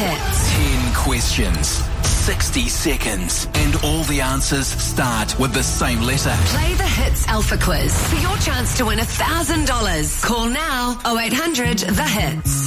hits. 10 questions, 60 seconds, and all the answers start with the same letter. Play the Hits Alpha Quiz for your chance to win $1,000. Call now 0800 The Hits.